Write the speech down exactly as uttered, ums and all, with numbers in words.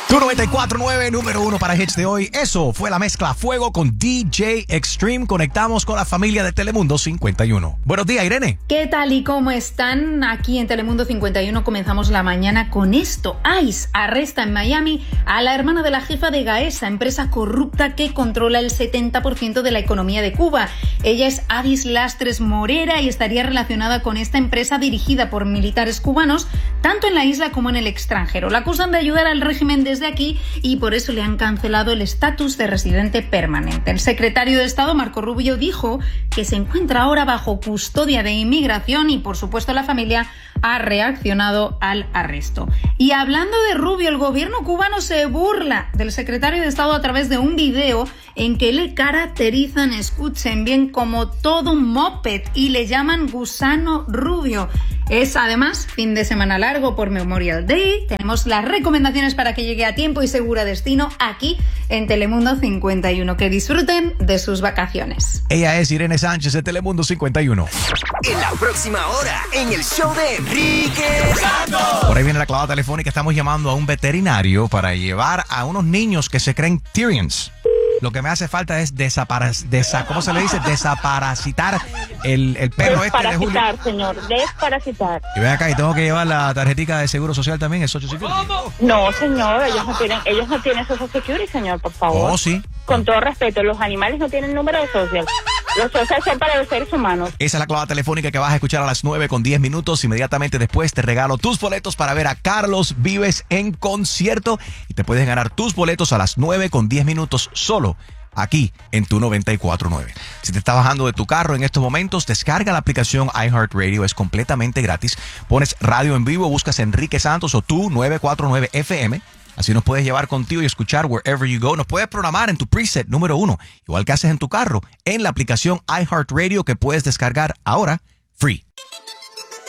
Tu noventa y cuatro punto nueve, número uno para hits de hoy. Eso fue la mezcla Fuego con D J Extreme. Conectamos con la familia de Telemundo cincuenta y uno. Buenos días, Irene. ¿Qué tal y cómo están? Aquí en Telemundo cincuenta y uno comenzamos la mañana con esto. ICE arresta en Miami a la hermana de la jefa de Gaesa, empresa corrupta que controla el setenta por ciento de la economía de Cuba. Ella es Adis Lastres Morera y estaría relacionada con esta empresa dirigida por militares cubanos, tanto en la isla como en el extranjero. La acusan de ayudar al régimen de desde aquí y por eso le han cancelado el estatus de residente permanente. El secretario de Estado, Marco Rubio, dijo que se encuentra ahora bajo custodia de inmigración y, por supuesto, la familia ha reaccionado al arresto. Y hablando de Rubio, el gobierno cubano se burla del secretario de Estado a través de un video en que le caracterizan, escuchen bien, como todo un moped y le llaman Gusano Rubio. Es además fin de semana largo por Memorial Day. Tenemos las recomendaciones para que llegue a tiempo y seguro a destino aquí en Telemundo cincuenta y uno. Que disfruten de sus vacaciones. Ella es Irene Sánchez de Telemundo cincuenta y uno. En la próxima hora, en el show de Enrique Santos. Por ahí viene la clavada telefónica. Estamos llamando a un veterinario para llevar a unos niños que se creen Tyrions. Lo que me hace falta es desaparecer, desa, ¿cómo se le dice? Desaparasitar el, el perro este de Julio. Desparasitar, señor, desparasitar. Y ven acá, y tengo que llevar la tarjetica de seguro social también, el Social Security. No, señor, ellos no tienen, ellos no tienen Social Security, señor, por favor. Oh, sí. Con todo respeto, los animales no tienen número de social. Los social son para los seres humanos. Esa es la clavada telefónica que vas a escuchar a las nueve con diez minutos. Inmediatamente después te regalo tus boletos para ver a Carlos Vives en concierto. Y te puedes ganar tus boletos a las nueve con diez minutos solo aquí en tu noventa y cuatro punto nueve. Si te estás bajando de tu carro en estos momentos, descarga la aplicación iHeartRadio, es completamente gratis. Pones radio en vivo, buscas Enrique Santos o tu novecientos cuarenta y nueve F M. Así nos puedes llevar contigo y escuchar wherever you go. Nos puedes programar en tu preset número uno, igual que haces en tu carro, en la aplicación iHeartRadio que puedes descargar ahora, free.